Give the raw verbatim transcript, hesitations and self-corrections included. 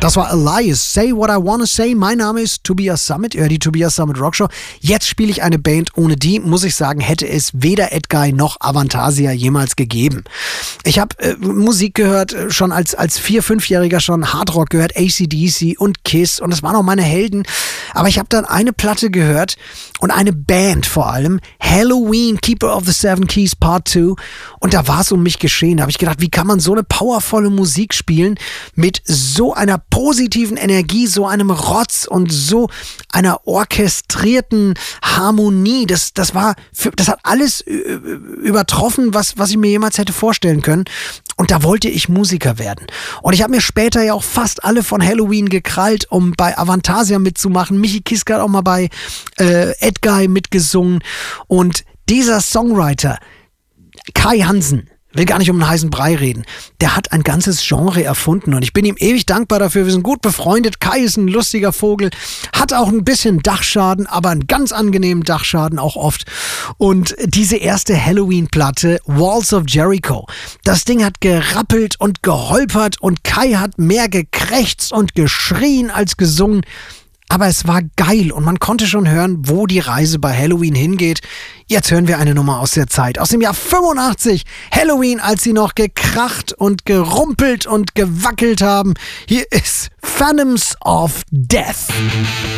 Das war Elias, Say What I Wanna Say. Mein Name ist Tobias Summit, ihr hört die Tobias Summit Rockshow. Jetzt spiele ich eine Band, ohne die, muss ich sagen, hätte es weder Edguy noch Avantasia jemals gegeben. Ich habe äh, Musik gehört, äh, schon als, als Vier-, Fünfjähriger schon Hardrock gehört, A C D C und Kiss und das waren auch meine Helden. Aber ich habe dann eine Platte gehört und eine Band vor allem, Helloween, Keeper of the Seven Keys Part zwei, und da war es um mich geschehen. Da habe ich gedacht, wie kann man so eine powervolle Musik spielen mit so einer positiven Energie, so einem Rotz und so einer orchestrierten Harmonie. Das, das war, für, das hat alles übertroffen, was, was ich mir jemals hätte vorstellen können. Und da wollte ich Musiker werden. Und ich habe mir später ja auch fast alle von Helloween gekrallt, um bei Avantasia mitzumachen. Michi Kiske hat auch mal bei äh, Edguy mitgesungen. Und dieser Songwriter, Kai Hansen, will gar nicht um einen heißen Brei reden. Der hat ein ganzes Genre erfunden und ich bin ihm ewig dankbar dafür. Wir sind gut befreundet. Kai ist ein lustiger Vogel, hat auch ein bisschen Dachschaden, aber einen ganz angenehmen Dachschaden auch oft. Und diese erste Helloween-Platte, Walls of Jericho, das Ding hat gerappelt und geholpert und Kai hat mehr gekrächzt und geschrien als gesungen. Aber es war geil und man konnte schon hören, wo die Reise bei Helloween hingeht. Jetzt hören wir eine Nummer aus der Zeit, aus dem Jahr fünfundachtzig. Helloween, als sie noch gekracht und gerumpelt und gewackelt haben. Hier ist Phantoms of Death.